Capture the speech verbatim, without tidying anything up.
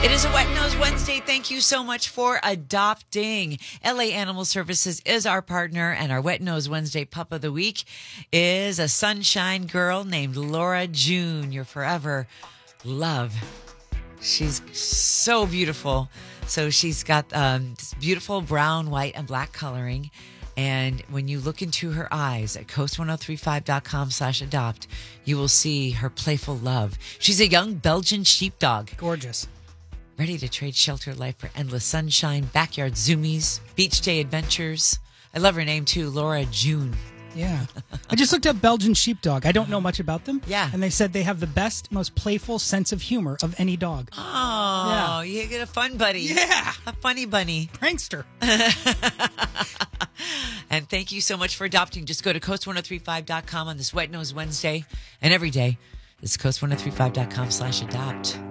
It is a Wet Nose Wednesday. Thank you so much for adopting. L A Animal Services is our partner, and our Wet Nose Wednesday pup of the week is a sunshine girl named Laura June, your forever love. She's so beautiful. So she's got um, this beautiful brown, white, and black coloring. And when you look into her eyes at coast ten thirty-five dot com slash adopt, you will see her playful love. She's a young Belgian sheepdog. Gorgeous. Ready to trade shelter life for endless sunshine, backyard zoomies, beach day adventures. I love her name too, Laura June. Yeah. I just looked up Belgian sheepdog. I don't know much about them. Yeah. And they said they have the best, most playful sense of humor of any dog. Oh, yeah. You get a fun buddy. Yeah. A funny bunny. Prankster. And thank you so much for adopting. Just go to coast ten thirty-five dot com on this Wet Nose Wednesday. And every day, it's coast ten thirty-five dot com slash adopt.